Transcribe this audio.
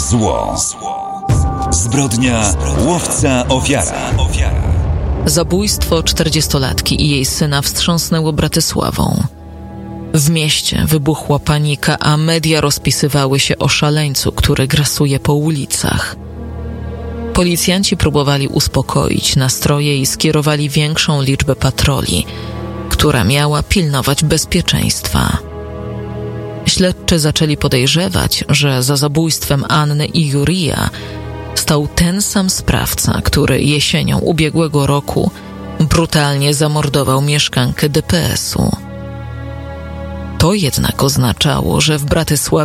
Zło. Zbrodnia łowca ofiara. Zabójstwo 40-latki i jej syna wstrząsnęło Bratysławą. W mieście wybuchła panika, a media rozpisywały się o szaleńcu, który grasuje po ulicach. Policjanci próbowali uspokoić nastroje i skierowali większą liczbę patroli, która miała pilnować bezpieczeństwa. Śledczy zaczęli podejrzewać, że za zabójstwem Anny i Jurija stał ten sam sprawca, który jesienią ubiegłego roku brutalnie zamordował mieszkankę DPS-u. To jednak oznaczało, że w Bratysławie